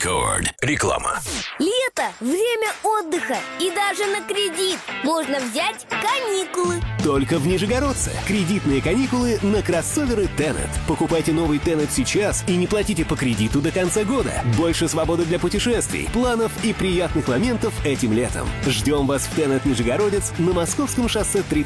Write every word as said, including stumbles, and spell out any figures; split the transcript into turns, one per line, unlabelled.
Рекорд. Реклама.
Лето – время отдыха. И даже на кредит можно взять каникулы.
Только в Нижегородце. Кредитные каникулы на кроссоверы Tenet. Покупайте новый Tenet сейчас и не платите по кредиту до конца года. Больше свободы для путешествий, планов и приятных моментов этим летом. Ждем вас в Tenet Нижегородец на Московском шоссе тридцать